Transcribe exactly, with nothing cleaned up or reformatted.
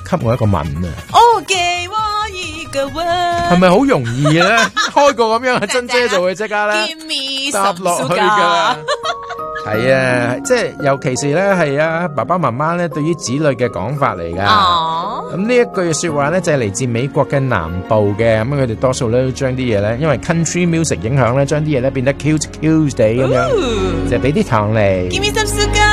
給我一個吻啊！ 哦，給我一個吻， 係咪好容易咧？開個咁樣，阿珍姐就會即刻咧搭落去噶。係啊，即係尤其是咧係啊，爸爸媽媽咧對於子女嘅講法嚟噶。咁呢一句說話咧就係嚟自美國嘅南部嘅，咁佢哋多數咧都將啲嘢咧，因為 country music 影響咧，將啲嘢咧變得 cute cute 地咁樣，就俾啲糖嚟。Give me some sugar。